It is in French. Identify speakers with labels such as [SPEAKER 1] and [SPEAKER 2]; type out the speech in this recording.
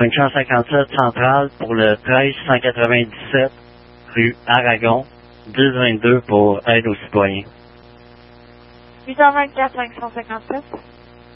[SPEAKER 1] 557 centrale pour le 1397 rue Aragon, 1022 pour aide aux citoyens.
[SPEAKER 2] 824 557.